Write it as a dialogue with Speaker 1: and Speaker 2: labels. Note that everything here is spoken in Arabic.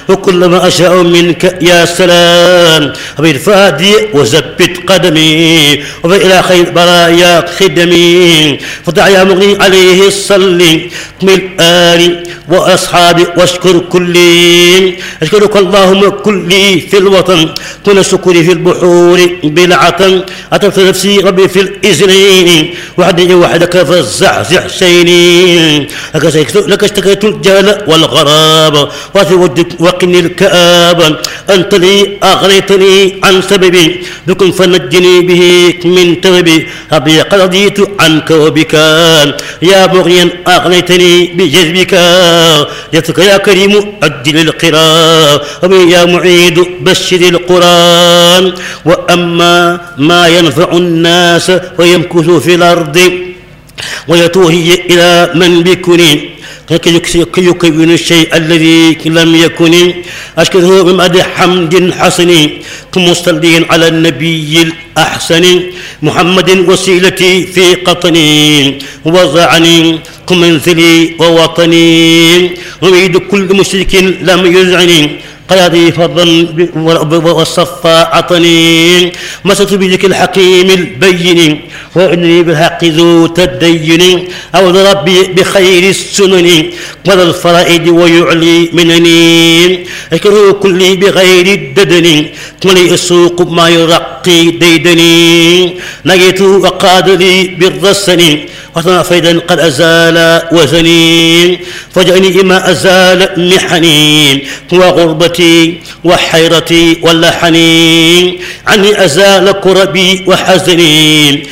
Speaker 1: وكلما أشاء منك يا سلام بالفادي وزبت قدمي وإلى خير برايا خدمي فدع يا مغني عليه الصلي من آل وأصحابي واشكر كلي أشكرك اللهم كلي في الوطن كل شكري في البحور بالعطن أترك نفسي ربي في الإذنين وحدك فالزحزح شيني لك اشتكيت الجهل والغراب وفي ودك وقني الكآبة أنت لي أغنيتني عن سببي بكم فنجني به من تبي ربي قد رضيت عنك وبك يا مغنيا أغنيتني بجذبك جئتك يا كريم أجل القراء يا معيد بشر القرآن وأما ما ينفع الناس ويمكث في الأرض ويتوهي إلى من بكني يكون الشيء الذي لم يكن أشكره بمدح حمد حسن كمصلين على النبي الأحسن محمد وسيلتي في قطني وضعني كمنزلي ووطني أريد كل مشرك لم يزعني قيادي فضلا والصفا عطني مست بذك الحكيم البين وإنني بالحق ذو تدين أعوذ ربي بخير السنن وذا الفرائد ويعلي منني أشكره كلي بغير الددن ولي السوق ما يرقي ديدني نجيت وقاد لي بالرسن وصنع فيدا قد أزال وزني فجأني ما أزال محني وغربتي وحيرتي واللحني عني أزال كربي وحزني